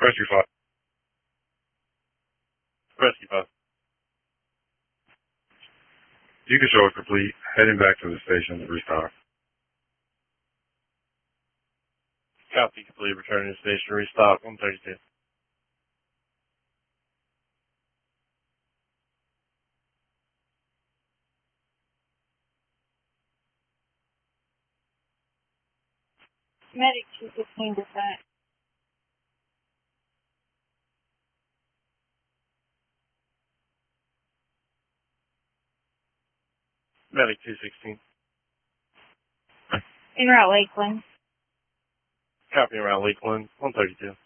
Rescue 5. Rescue 5. You can show it complete. Heading back to the station to restock. Copy complete. Returning to the station to restock. 132. Medic 216 descent. Medic 216. En route Lakeland. Copy around Lakeland. 132.